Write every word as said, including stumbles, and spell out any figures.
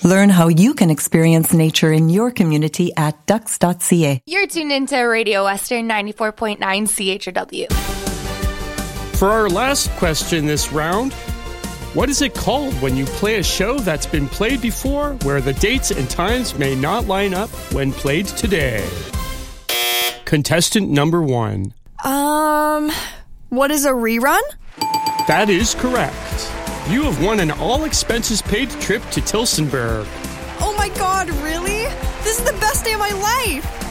Learn how you can experience nature in your community at ducks dot c a. You're tuned into Radio Western ninety-four point nine C H R W. For our last question this round, what is it called when you play a show that's been played before where the dates and times may not line up when played today? Contestant number one. Um, what is a rerun? That is correct. You have won an all-expenses-paid trip to Tilsonburg. Oh my god, really? This is the best day of my life!